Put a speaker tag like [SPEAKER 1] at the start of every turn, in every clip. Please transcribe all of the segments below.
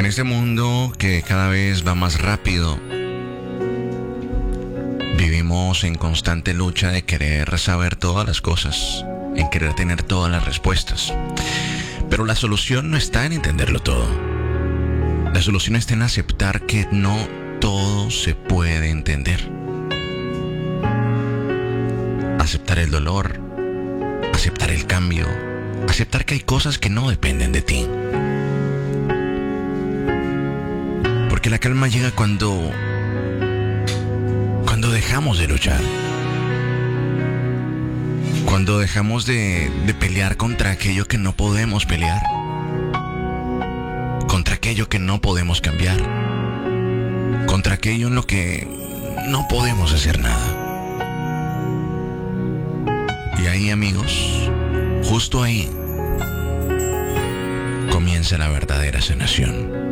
[SPEAKER 1] En este mundo que cada vez va más rápido, vivimos en constante lucha de querer saber todas las cosas, en querer tener todas las respuestas. Pero la solución no está en entenderlo todo. La solución está en aceptar que no todo se puede entender. Aceptar el dolor, aceptar el cambio, aceptar que hay cosas que no dependen de ti. Porque la calma llega cuando dejamos de luchar. Cuando dejamos de pelear contra aquello que no podemos pelear. Contra aquello que no podemos cambiar. Contra aquello en lo que no podemos hacer nada. Y ahí, amigos, justo ahí, comienza la verdadera sanación.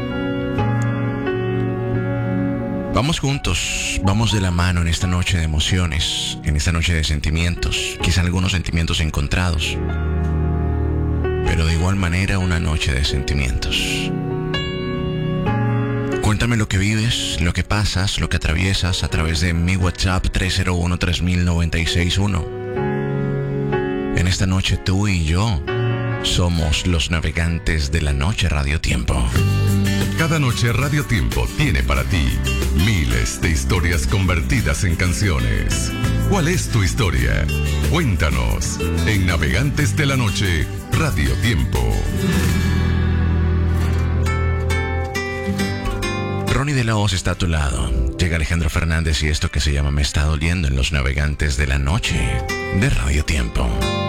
[SPEAKER 1] Vamos juntos, vamos de la mano en esta noche de emociones, en esta noche de sentimientos, quizá algunos sentimientos encontrados, pero de igual manera una noche de sentimientos. Cuéntame lo que vives, lo que pasas, lo que atraviesas a través de mi WhatsApp 301-3096-1. En esta noche tú y yo somos los navegantes de la noche Radio Tiempo.
[SPEAKER 2] Cada noche Radio Tiempo tiene para ti miles de historias convertidas en canciones. ¿Cuál es tu historia? Cuéntanos en Navegantes de la Noche Radio Tiempo.
[SPEAKER 1] Ronnie de la Hoz está a tu lado. Llega Alejandro Fernández y esto que se llama Me está doliendo en los Navegantes de la Noche de Radio Tiempo.